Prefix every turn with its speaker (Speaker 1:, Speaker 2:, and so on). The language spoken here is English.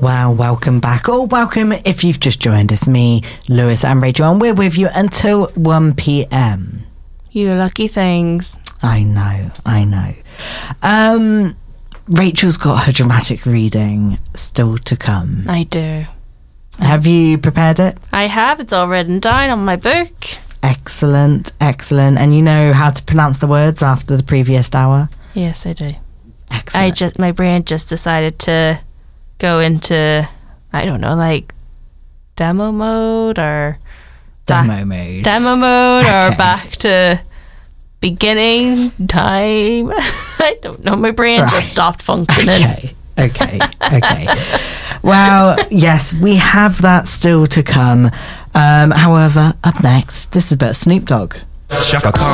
Speaker 1: Well, welcome back, or welcome if you've just joined us. Me, Lewis and Rachel, and we're with you until 1 p.m.
Speaker 2: You lucky things.
Speaker 1: I know. Rachel's got her dramatic reading still to come.
Speaker 2: I do.
Speaker 1: Have you prepared it?
Speaker 2: I have. It's all written down on my book.
Speaker 1: Excellent. And you know how to pronounce the words after the previous hour?
Speaker 2: Yes, I do.
Speaker 1: Excellent.
Speaker 2: My brain just decided to go into, I don't know, like demo mode or
Speaker 1: Demo mode
Speaker 2: or back to beginning time. I don't know. My brain just stopped functioning.
Speaker 1: Okay. Well, yes, we have that still to come. However, up next, this is about Snoop Dogg.
Speaker 3: Shaka Khan.